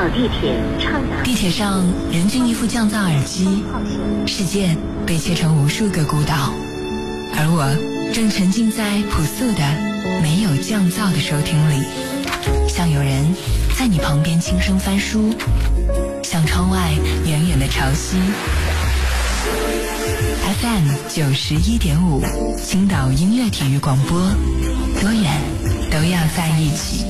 岛地铁畅达。 地铁上人均一副降噪耳机，世界被切成无数个孤岛，而我正沉浸在朴素的没有降噪的收听里，像有人在你旁边轻声翻书，像窗外远远的潮汐。FM 91.5青岛音乐体育广播，多远都要在一起。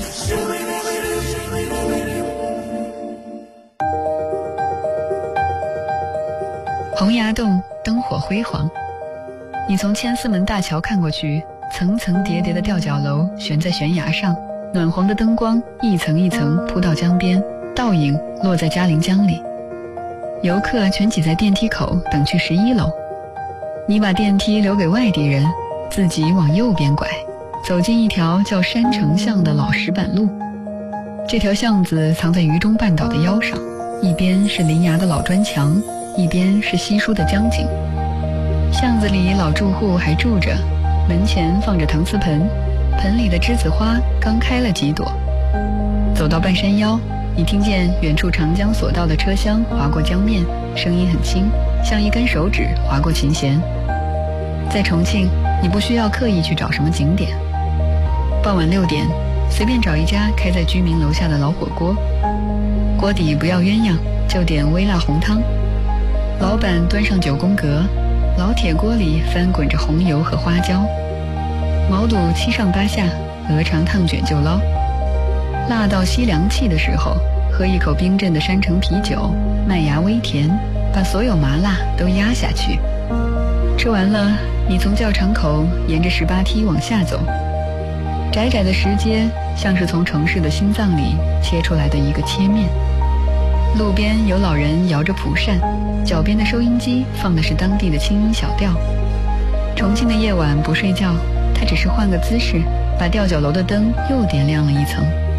洪崖洞灯火辉煌，你从千厮门大桥看过去，层层叠叠的吊脚楼悬在悬崖上，暖黄的灯光一层一层铺到江边，倒影落在嘉陵江里。游客全挤在电梯口等去11楼，你把电梯留给外地人，自己往右边拐，走进一条叫山城巷的老石板路。这条巷子藏在渝中半岛的腰上，一边是临崖的老砖墙，一边是稀疏的江景。巷子里老住户还住着，门前放着搪瓷盆，盆里的栀子花刚开了几朵。走到半山腰，你听见远处长江索道的车厢划过江面，声音很轻，像一根手指划过琴弦。在重庆，你不需要刻意去找什么景点，傍晚6点随便找一家开在居民楼下的老火锅，锅底不要鸳鸯，就点微辣红汤。老板端上9宫格，老铁锅里翻滚着红油和花椒，毛肚7上8下，鹅肠烫卷就捞。辣到吸凉气的时候，喝一口冰镇的山城啤酒，麦芽微甜，把所有麻辣都压下去。吃完了，你从教场口沿着18梯往下走，窄窄的石阶像是从城市的心脏里切出来的一个切面。路边有老人摇着蒲扇，脚边的收音机放的是当地的轻音小调。重庆的夜晚不睡觉，他只是换个姿势，把吊脚楼的灯又点亮了一层。